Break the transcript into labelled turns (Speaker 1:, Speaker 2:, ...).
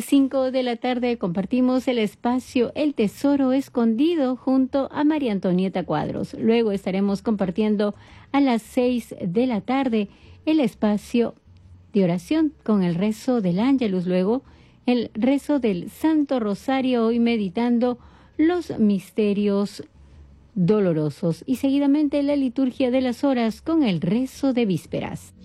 Speaker 1: las 5 de la tarde compartimos el espacio El Tesoro Escondido junto a María Antonieta Cuadros. Luego estaremos compartiendo a las 6 de la tarde el espacio de oración con el rezo del Ángelus. Luego el rezo del Santo Rosario, hoy meditando los misterios dolorosos. Y seguidamente la liturgia de las horas con el rezo de vísperas.